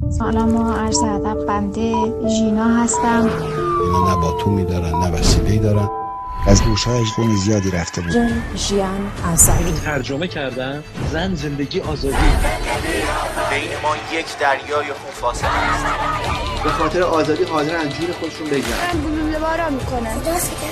سلام و عرض ادب، بنده ژینا هستم. اینا نه باتومی دارن نه وسیله‌ای دارن. از گوشهایش خون زیادی رفته بود. ژیان انصاری ترجمه کردن زن زندگی آزادی. بین ما یک دریای خون فاصله است. به خاطر آزادی حاضرن از جون خودشون بگیرن. بلوله بارا میکنن.